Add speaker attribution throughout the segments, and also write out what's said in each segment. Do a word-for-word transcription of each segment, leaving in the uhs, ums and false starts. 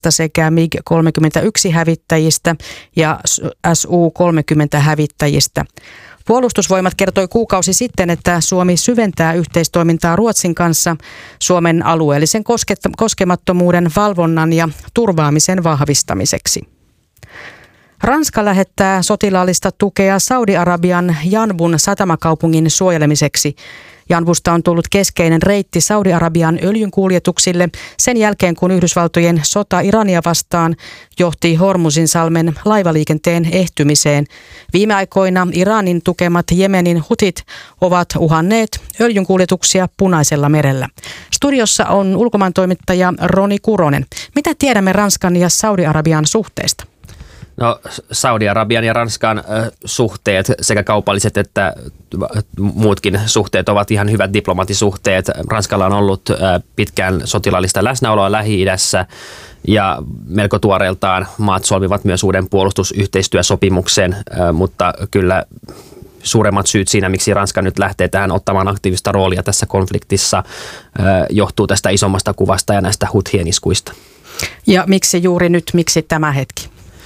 Speaker 1: sekä mig kolmekymmentäyksi hävittäjistä ja S U kolmekymmentä hävittäjistä. Puolustusvoimat kertoi kuukausi sitten, että Suomi syventää yhteistoimintaa Ruotsin kanssa Suomen alueellisen koskemattomuuden valvonnan ja turvaamisen vahvistamiseksi. Ranska lähettää sotilaallista tukea Saudi-Arabian Janbun satamakaupungin suojelemiseksi. Janbusta on tullut keskeinen reitti Saudi-Arabian öljynkuljetuksille sen jälkeen, kun Yhdysvaltojen sota Irania vastaan johti Hormuzinsalmen laivaliikenteen ehtymiseen. Viime aikoina Iranin tukemat Jemenin hutit ovat uhanneet öljynkuljetuksia Punaisella merellä. Studiossa on ulkomaantoimittaja Roni Kuronen. Mitä tiedämme Ranskan ja Saudi-Arabian suhteesta?
Speaker 2: No, Saudi-Arabian ja Ranskan äh, suhteet, sekä kaupalliset että muutkin suhteet, ovat ihan hyvät diplomaattisuhteet. Ranskalla on ollut äh, pitkään sotilaallista läsnäoloa Lähi-idässä ja melko tuoreeltaan maat solmivat myös uuden puolustusyhteistyösopimuksen, äh, mutta kyllä suuremmat syyt siinä, miksi Ranska nyt lähtee tähän ottamaan aktiivista roolia tässä konfliktissa, äh, johtuu tästä isommasta kuvasta ja näistä Houthien iskuista.
Speaker 1: Ja miksi juuri nyt, miksi tämä hetki?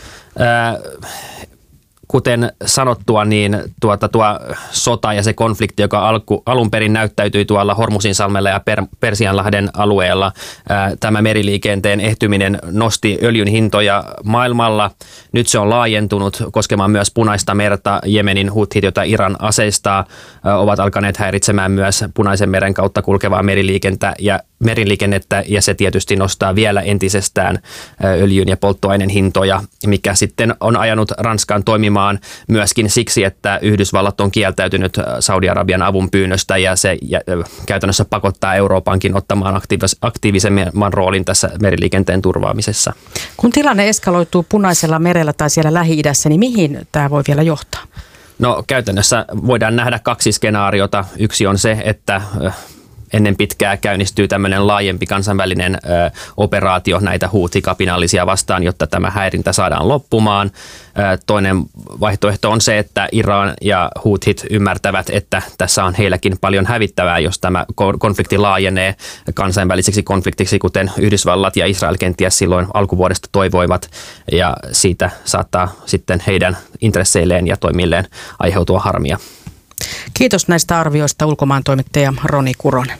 Speaker 2: Kuten sanottua, niin tuota, tuo sota ja se konflikti, joka alku, alun perin näyttäytyi tuolla Hormuzinsalmella ja per, Persianlahden alueella, ää, tämä meriliikenteen ehtyminen nosti öljyn hintoja maailmalla. Nyt se on laajentunut koskemaan myös Punaista merta. Jemenin huthit, joita Iran aseistaa, ää, ovat alkaneet häiritsemään myös Punaisen meren kautta kulkevaa meriliikennettä ja meriliikennettä, ja se tietysti nostaa vielä entisestään öljyn ja polttoaineen hintoja, mikä sitten on ajanut Ranskan toimimaan myöskin siksi, että Yhdysvallat on kieltäytynyt Saudi-Arabian avun pyynnöstä, ja se käytännössä pakottaa Euroopankin ottamaan aktiivis- aktiivisemman roolin tässä meriliikenteen turvaamisessa.
Speaker 1: Kun tilanne eskaloituu Punaisella merellä tai siellä Lähi-idässä, niin mihin tämä voi vielä johtaa?
Speaker 2: No, käytännössä voidaan nähdä kaksi skenaariota. Yksi on se, että ennen pitkää käynnistyy tämmöinen laajempi kansainvälinen ö, operaatio näitä huutikapinallisia vastaan, jotta tämä häirintä saadaan loppumaan. Ö, toinen vaihtoehto on se, että Iran ja huutit ymmärtävät, että tässä on heilläkin paljon hävittävää, jos tämä konflikti laajenee kansainväliseksi konfliktiksi, kuten Yhdysvallat ja Israel kenties silloin alkuvuodesta toivoivat, ja siitä saattaa sitten heidän intresseilleen ja toimilleen aiheutua harmia.
Speaker 1: Kiitos näistä arvioista, ulkomaantoimittaja Roni Kuronen.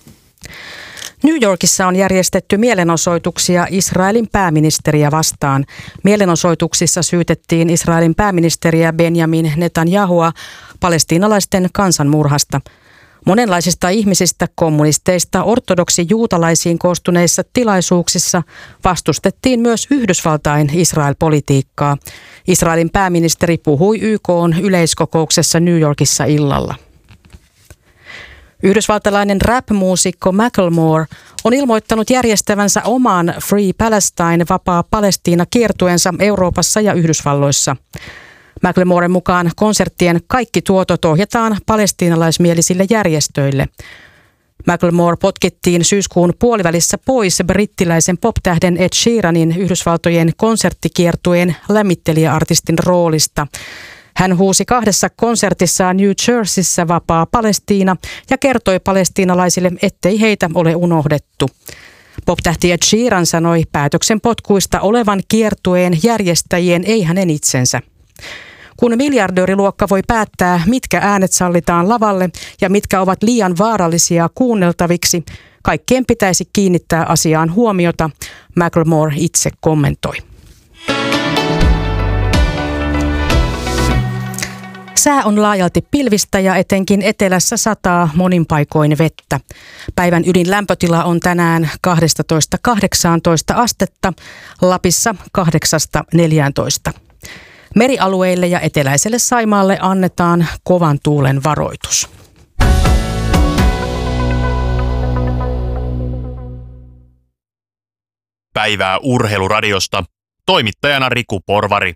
Speaker 1: New Yorkissa on järjestetty mielenosoituksia Israelin pääministeriä vastaan. Mielenosoituksissa syytettiin Israelin pääministeriä Benjamin Netanyahua palestiinalaisten kansanmurhasta. Monenlaisista ihmisistä, kommunisteista, ortodoksi-juutalaisiin koostuneissa tilaisuuksissa vastustettiin myös Yhdysvaltain Israel-politiikkaa. Israelin pääministeri puhui Y K:n yleiskokouksessa New Yorkissa illalla. Yhdysvaltalainen rap-muusikko Macklemore on ilmoittanut järjestävänsä oman Free Palestine, vapaa Palestiina -kiertueensa Euroopassa ja Yhdysvalloissa. Macklemoren mukaan konserttien kaikki tuotot ohjataan palestiinalaismielisille järjestöille. Macklemore potkittiin syyskuun puolivälissä pois brittiläisen poptähden Ed Sheeranin Yhdysvaltojen konserttikiertueen lämmittelijäartistin roolista. Hän huusi kahdessa konsertissaan New Jerseyssä vapaa Palestiina ja kertoi palestiinalaisille, ettei heitä ole unohdettu. Poptähti Ed Sheeran sanoi päätöksen potkuista olevan kiertueen järjestäjien, ei hänen itsensä. Kun miljardööriluokka voi päättää, mitkä äänet sallitaan lavalle ja mitkä ovat liian vaarallisia kuunneltaviksi, kaikkien pitäisi kiinnittää asiaan huomiota, Macklemore itse kommentoi. Sää on laajalti pilvistä ja etenkin etelässä sataa monin paikoin vettä. Päivän ydinlämpötila on tänään kaksitoista kahdeksantoista astetta, Lapissa kahdeksasta neljääntoista. Merialueille ja eteläiselle Saimaalle annetaan kovan tuulen varoitus.
Speaker 3: Päivää Urheiluradiosta. Toimittajana Riku Porvari.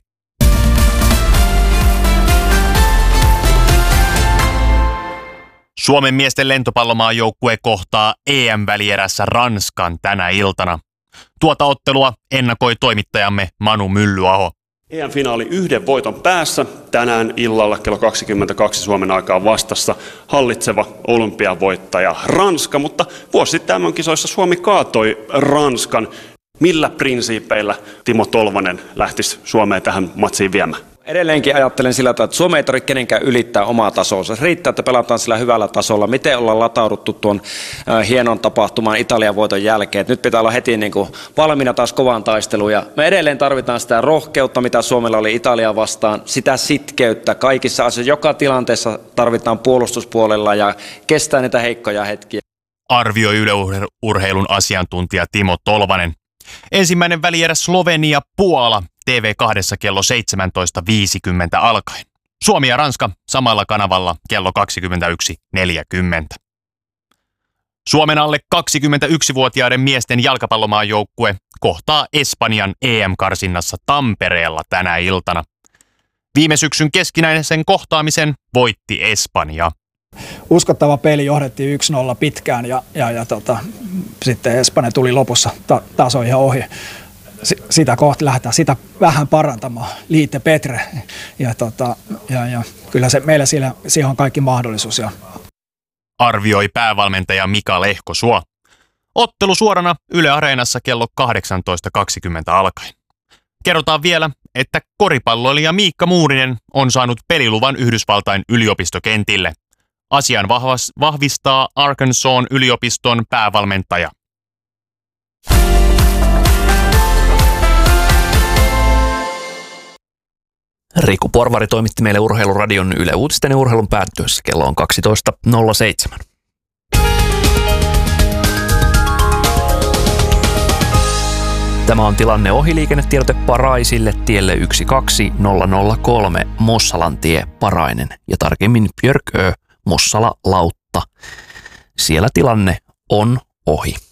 Speaker 3: Suomen miesten lentopallomaajoukkue kohtaa E M-välierässä Ranskan tänä iltana. Tuota ottelua ennakoi toimittajamme Manu Myllyaho.
Speaker 4: E M-finaali yhden voiton päässä. Tänään illalla kello kaksikymmentäkaksi Suomen aikaa vastassa hallitseva olympiavoittaja Ranska, mutta vuosi sitten M M-kisoissa Suomi kaatoi Ranskan. Millä prinsiipeillä Timo Tolvanen lähtisi Suomeen tähän matsiin viemään?
Speaker 5: Edelleenkin ajattelen sillä tavalla, että Suomi ei tarvitse kenenkään ylittää omaa tasoa. Se riittää, että pelataan sillä hyvällä tasolla. Miten ollaan latauduttu tuon äh, hienon tapahtuman Italian voiton jälkeen. Et nyt pitää olla heti niin kuin valmiina taas kovaan taisteluun. Ja me edelleen tarvitaan sitä rohkeutta, mitä Suomella oli Italiaa vastaan. Sitä sitkeyttä kaikissa asioissa. Joka tilanteessa tarvitaan puolustuspuolella ja kestää niitä heikkoja hetkiä.
Speaker 3: Arvioi yleurheilun asiantuntija Timo Tolvanen. Ensimmäinen välierä Slovenia-Puola T V kaksi kello seitsemäntoista viisikymmentä alkaen. Suomi ja Ranska samalla kanavalla kello kaksikymmentäyksi neljäkymmentä. Suomen alle kaksikymmentäyksivuotiaiden miesten jalkapallomaajoukkue kohtaa Espanjan E M-karsinnassa Tampereella tänä iltana. Viime syksyn keskinäisen kohtaamisen voitti Espanja.
Speaker 6: Uskottava peli, johdettiin yksi nolla pitkään ja, ja, ja tota, sitten Espanja tuli lopussa ta- taso ihan ohi. S- sitä kohti lähdetään sitä vähän parantamaan, Liite Petre. Ja, tota, ja, ja kyllä se, meillä siellä, siihen on kaikki mahdollisuus. Ja.
Speaker 3: Arvioi päävalmentaja Mika Lehkosuo. Ottelu suorana Yle Areenassa kello kahdeksantoista kaksikymmentä alkaen. Kerrotaan vielä, että koripalloilija Miikka Muurinen on saanut peliluvan Yhdysvaltain yliopistokentille. Asian vahvistaa Arkansasin yliopiston päävalmentaja.
Speaker 7: Riku Porvari toimitti meille Urheiluradion Yle Uutisten ja urheilun päättyessä. Kello on kaksitoista nolla seitsemän. Tämä on tilanne ohi liikennetiedote Paraisille tielle yksi kaksi nolla nolla kolme Mossalantie Parainen ja tarkemmin Björkö Mossala Lautta. Siellä tilanne on ohi.